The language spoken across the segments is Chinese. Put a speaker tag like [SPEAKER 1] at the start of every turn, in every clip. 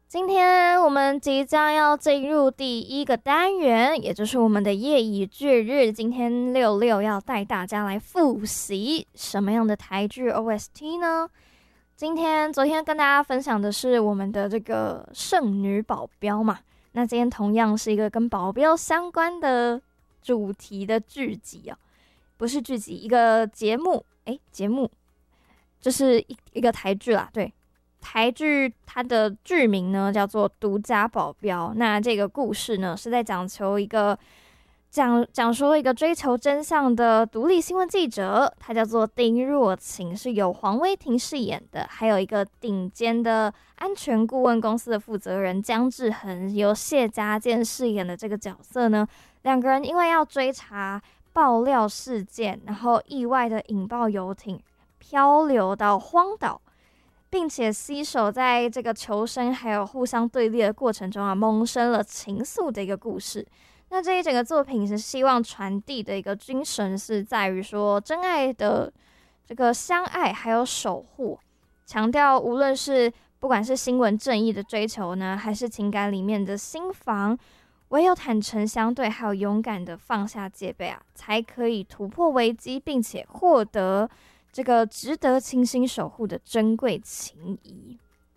[SPEAKER 1] 今天我们即将要进入第一个单元，也就是我们的夜以继日。今天66要带大家来复习什么样的台剧 OST 呢？昨天跟大家分享的是我们的这个圣女保镖嘛，那今天同样是一个跟保镖相关的主题的剧集哦，不是剧集，一个节目，节目就是一个台剧啦，对。台剧它的剧名呢叫做《独家保镖》，那这个故事呢是在讲述一个追求真相的独立新闻记者，他叫做丁若晴，是由黄威婷饰演的，还有一个顶尖的安全顾问公司的负责人江志恒，由谢家健饰演的这个角色呢，两个人因为要追查爆料事件，然后意外的引爆游艇漂流到荒岛，并且携手在这个求生还有互相对立的过程中萌生了情愫的一个故事。那这一整个作品是希望传递的一个精神是在于说真爱的这个相爱还有守护，强调无论是不管是新闻正义的追求呢，还是情感里面的心防，唯有坦诚相对还有勇敢的放下戒备才可以突破危机，并且获得这个值得倾心守护的珍贵情谊。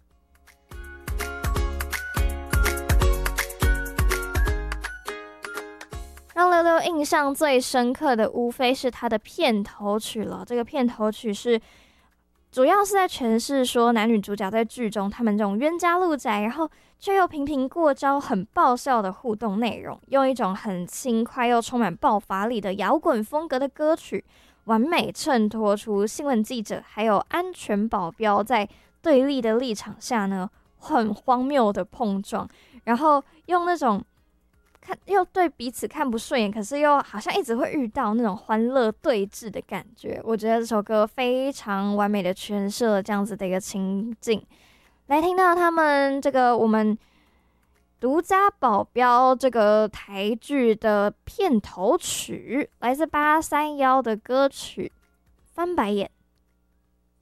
[SPEAKER 1] 让六六印象最深刻的无非是他的片头曲了。这个片头曲是主要是在诠释说男女主角在剧中他们这种冤家路窄，然后却又频频过招很爆笑的互动内容，用一种很轻快又充满爆发力的摇滚风格的歌曲，完美衬托出新闻记者还有安全保镖在对立的立场下呢，很荒谬的碰撞，然后用那种又对彼此看不顺眼，可是又好像一直会遇到那种欢乐对峙的感觉。我觉得这首歌非常完美的诠释了这样子的一个情境。来听到他们这个我们独家保镖这个台剧的片头曲，来自831的歌曲《翻白眼》。